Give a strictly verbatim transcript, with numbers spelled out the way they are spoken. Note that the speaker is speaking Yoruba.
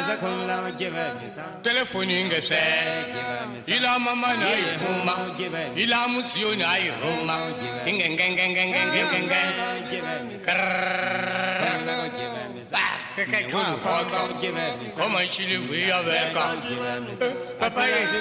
telefoni ngese ila mama na Roma ila musio na Roma ngengengengengengenge kaka kulu foto koma chili via veka papa